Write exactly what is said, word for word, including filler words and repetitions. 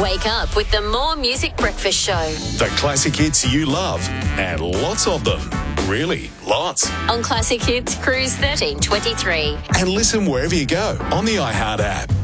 Wake up with the More Music Breakfast Show. The classic hits you love, and lots of them. Really, lots. On Classic Hits, Cruise thirteen twenty-three. And listen wherever you go on the iHeart app.